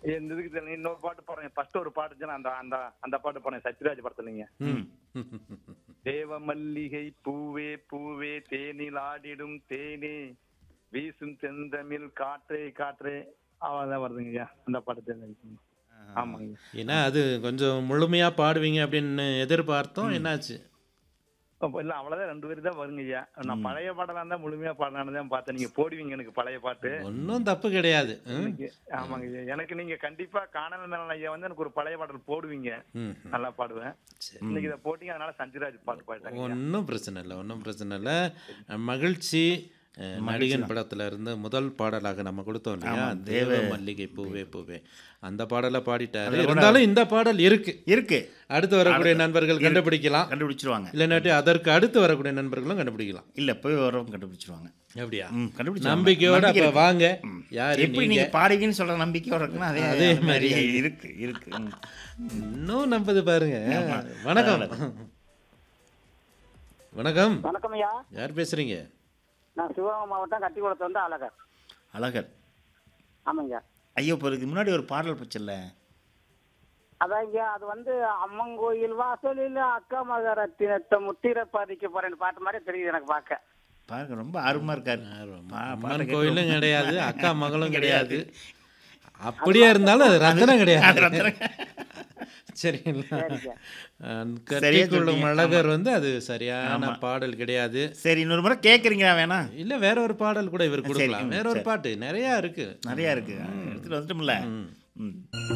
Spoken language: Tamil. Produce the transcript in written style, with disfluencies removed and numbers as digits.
இந்த இதுக்கு தெரியல. இன்னொரு பாட்டு பாருங்க. ஃபர்ஸ்ட் ஒரு பாட்டு இருந்துச்சுன்னா அந்த அந்த அந்த பாட்டு பாருங்க. சத்யராஜ் படத்துலங்க. ம். தேவ மல்லிகை பூவே பூவே தேனில் ஆடிடும் தேனே வீசும் செந்தமிழ் காற்றே காற்றே அவ்வளவுதான் வருதுங்கய்யா. அந்த பாட்டு தெரிஞ்சு. ஆமாங்க. ஏன்னா அது கொஞ்சம் முழுமையா பாடுவீங்க அப்படின்னு எதிர்பார்த்தோம். ம். என்னாச்சு? இல்ல அவ்வளவுதான் 2 பேரும் தான் வருங்கய்யா. நான் ம். பழைய பாடலா இருந்தா முழுமையா பாடலான்னு தான் பார்த்தேன். நீங்க போடுவீங்க எனக்கு பழைய பாட்டு. ஒன்றும் தப்பு கிடையாது. இன்னைக்கு ஆமாங்கய்யா. எனக்கு நீங்க கண்டிப்பா காணல் மேல ஐயா வந்து எனக்கு ஒரு பழைய பாடல் போடுவீங்க. ம். நல்லா பாடுவேன். சரி. இன்னைக்கு இதை போட்டீங்க அதனால சத்யராஜ் பாட்டு பாடிட்டாங்க. ஒன்றும் பிரச்சனை இல்லை, ஒன்றும் பிரச்சனை இல்லை. மகிழ்ச்சி. நடிகன் தான். படத்துல இருந்து முதல் பாடலாக நம்ம கொடுத்தோம் இல்லையா, ஆமா, தேவ தேவ மல்லிகை பூவே பூவே, அந்த பாடலை பாடிட்டாரு. அதுல கூட இருந்தாலும் இந்த பாடல் இருக்கு. இருக்கு. அடுத்து வரக்கூடிய அடுத்து நண்பர்கள் இருக்கு. கண்டுபிடிக்கலாம், கண்டுபிடிச்சிருவாங்க. இல்லைன்னாட்டி அதற்கு அடுத்து வரக்கூடிய நண்பர்களும் கண்டுபிடிக்கலாம். இல்ல போய் வரவங்க கண்டுபிடிச்சிருவாங்க. அப்படியா? கண்டுபிடிச்சிருவாங்க. நம்பிக்கையோட நம்பிக்கை அப்ப இருக்கு. வாங்க. ம். யாரு எப்படி நீங்க? நீங்க பாடுவீங்கன்னு சொல்ற நம்பிக்கையோட இருக்குன்னா அதே அதே அது மாதிரி மாதிரி. இருக்கு இருக்கு. இன்னும் நம்பது பாருங்க. ஆமா. வணக்கம். வணக்கம். வணக்கம் ஐயா. யார் பேசுறீங்க? நான் சிவகங்கை மாவட்டம் கட்டிக்குளத்து வந்து அழகர். அழகர். ஆமாங்க. ஐயோ இப்போ இதுக்கு முன்னாடி ஒரு பாடல் பச்சல்ல. அதான் ஐயா அது வந்து அம்மன் கோயில் வாசலில் அக்கா மகரத்தினத்தை முத்திர பதிக்க போறேன்னு பாட்டு மாதிரி தெரியுது எனக்கு பார்க்க. பாருங்க ரொம்ப ஆர்வமா இருக்காரு. அம்மன் கோயிலும் கிடையாது, அக்கா மகளும் கிடையாது. அப்படியே இருந்தாலும் அது ரத்தனம் கிடையாது. சரிங்களா? சரிங்க. கட்டிக்கொள்ளும் அழகர் வந்து அது சரியான பாடல் கிடையாது. சரி இன்னொரு முறை கேட்குறீங்களா வேணா? இல்ல வேற ஒரு பாடல் கூட இவர் கொடுக்கலாம். சரி, வேற ஒரு பாட்டு நிறைய இருக்கு. நிறையா இருக்கு. எடுத்துட்டு வந்துட்டோம்ல. ம். ம்